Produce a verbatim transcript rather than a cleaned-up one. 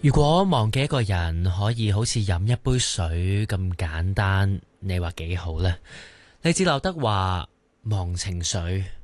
如果忘記一個人可以好似飲一杯水咁簡單，你話幾好呢？嚟自劉德華忘情水。